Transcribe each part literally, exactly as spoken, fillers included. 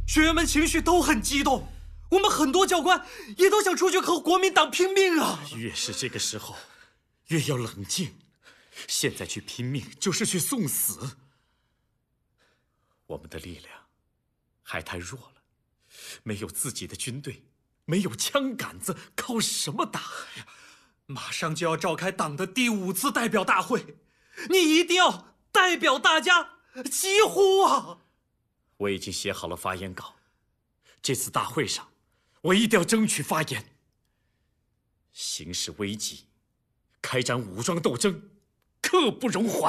学员们情绪都很激动，我们很多教官也都想出去和国民党拼命啊！ 越是这个时候，越要冷静。现在去拼命，就是去送死。我们的力量还太弱了，没有自己的军队，没有枪杆子，靠什么打呀？ 马上就要召开党的第五次代表大会，你一定要代表大家疾呼啊！ 我已经写好了发言稿，这次大会上，我一定要争取发言。形势危急，开展武装斗争，刻不容缓。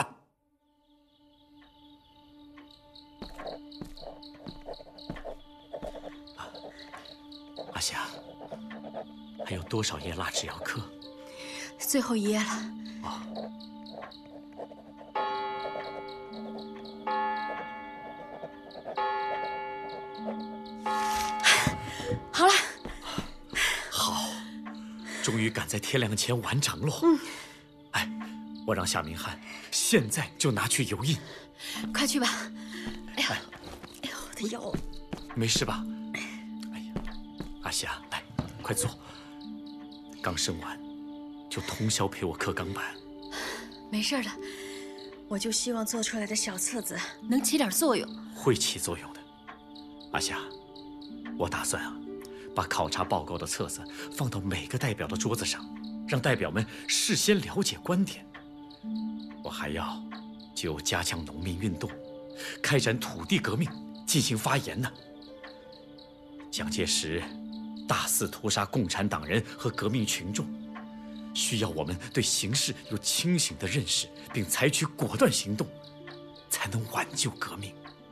啊，阿霞，还有多少页蜡纸要刻？ 最后一页了。 哦。 好了。 好，终于赶在天亮前完成喽。 嗯。 哎，我让夏明翰现在就拿去油印。 快去吧。哎呀，哎呦，我的腰。 没事吧？哎呀，阿霞，来，快坐。刚生完，就通宵陪我刻钢板。 没事的，我就希望做出来的小册子能起点作用。 会起作用的，阿霞，我打算啊，把考察报告的册子放到每个代表的桌子上，让代表们事先了解观点。我还要就加强农民运动、开展土地革命进行发言呢。蒋介石大肆屠杀共产党人和革命群众，需要我们对形势有清醒的认识，并采取果断行动，才能挽救革命。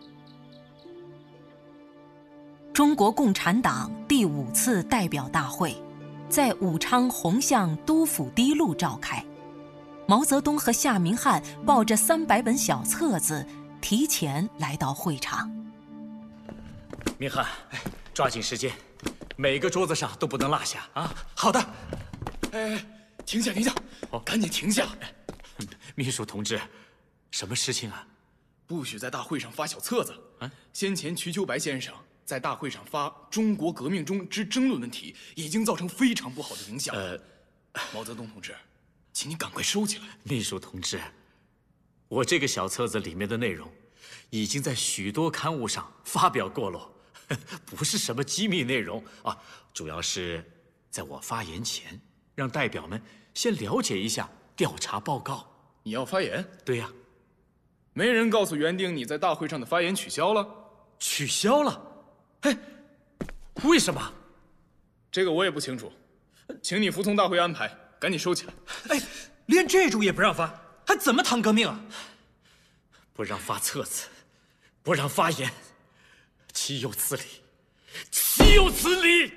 中国共产党第五次代表大会在武昌红巷都府堤路召开。毛泽东和夏明翰抱着三百本小册子，提前来到会场。 明翰，抓紧时间，每个桌子上都不能落下啊！ 好的。 哎，停下，停下！哦，赶紧停下！ 秘书同志，什么事情啊？ 不许在大会上发小册子。 啊， 先前瞿秋白先生在大会上发《中国革命中之争论》问题，已经造成非常不好的影响。 呃， 毛泽东同志，请你赶快收起来。 秘书同志，我这个小册子里面的内容，已经在许多刊物上发表过了，不是什么机密内容啊，主要是在我发言前，让代表们先了解一下调查报告。 你要发言？ 对呀。 没人告诉园丁你在大会上的发言取消了？ 取消了？哎，为什么？ 这个我也不清楚，请你服从大会安排，赶紧收起来。 哎，连这种也不让发，还怎么谈革命啊？ 不让发册子，不让发言，岂有此理！岂有此理！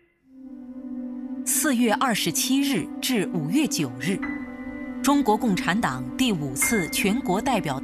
四月二十七日至五月九日，中国共产党第五次全国代表大会